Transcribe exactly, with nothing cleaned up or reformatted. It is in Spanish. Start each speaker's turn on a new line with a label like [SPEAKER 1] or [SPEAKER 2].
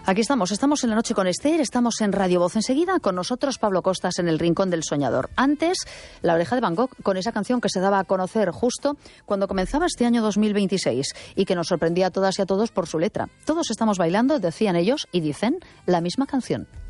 [SPEAKER 1] Aquí estamos, estamos en La Noche con Esther, estamos en Radio Voz. Enseguida con nosotros Pablo Costas en El Rincón del Soñador. Antes, La Oreja de Van Gogh con esa canción que se daba a conocer justo cuando comenzaba este año dos mil veintiséis y que nos sorprendía a todas y a todos por su letra. Todos estamos bailando, decían ellos, y dicen la misma canción.